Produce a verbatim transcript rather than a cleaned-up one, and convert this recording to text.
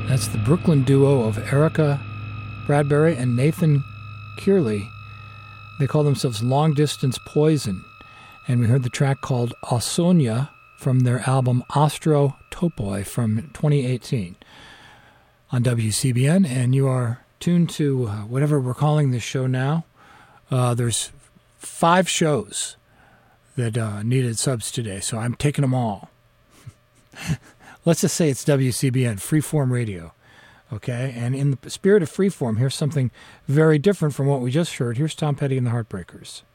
That's the Brooklyn duo of Erica Bradbury and Nathan Kearley. They call themselves Long Distance Poison. And we heard the track called Ausonia from their album Ostro Topoi from twenty eighteen on W C B N. And you are tuned to uh, whatever we're calling this show now. Uh, there's five shows that uh, needed subs today, so I'm taking them all. Let's just say it's W C B N, Freeform Radio. Okay, and in the spirit of Freeform, here's something very different from what we just heard. Here's Tom Petty and the Heartbreakers.